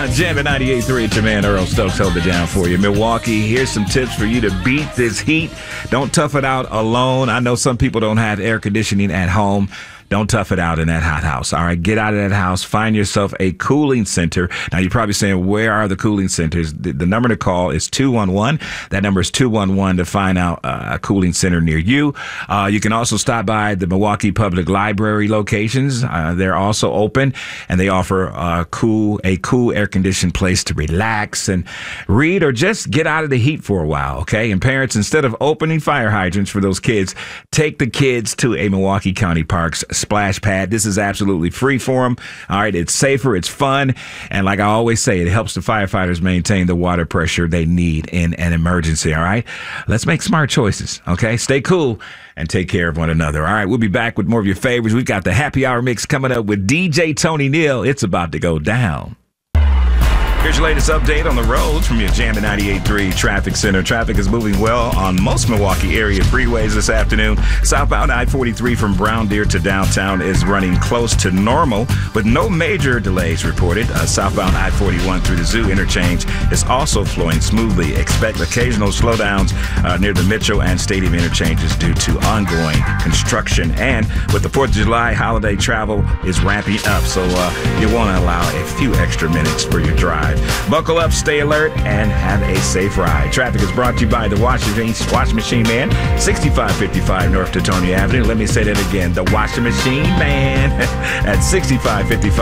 Jam at 98.3. It's your man Earl Stokes held it down for you. Milwaukee, here's some tips for you to beat this heat. Don't tough it out alone. I know some people don't have air conditioning at home. Don't tough it out in that hot house. All right, get out of that house. Find yourself a cooling center. Now, you're probably saying, where are the cooling centers? The number to call is 211. That number is 211 to find out a cooling center near you. You can also stop by the Milwaukee Public Library locations. They're also open, and they offer a cool air-conditioned place to relax and read or just get out of the heat for a while, okay? And parents, instead of opening fire hydrants for those kids, take the kids to a Milwaukee County Parks splash pad. This is absolutely free for them. All right, it's safer, it's fun, and like I always say, it helps the firefighters maintain the water pressure they need in an emergency. All right, let's make smart choices. Okay, stay cool and take care of one another. All right, we'll be back with more of your favorites. We've got the happy hour mix coming up with DJ Tony Neal. It's about to go down. Here's your latest update on the roads from your Jam 98.3 Traffic Center. Traffic is moving well on most Milwaukee area freeways this afternoon. Southbound I-43 from Brown Deer to downtown is running close to normal with no major delays reported. Southbound I-41 through the Zoo interchange is also flowing smoothly. Expect occasional slowdowns near the Mitchell and Stadium interchanges due to ongoing construction. And with the 4th of July holiday, travel is ramping up, so you want to allow a few extra minutes for your drive. Buckle up, stay alert, and have a safe ride. Traffic is brought to you by the Washing Machine Man, 6555 North Teutonia Avenue. Let me say that again, the Washing Machine Man at 6555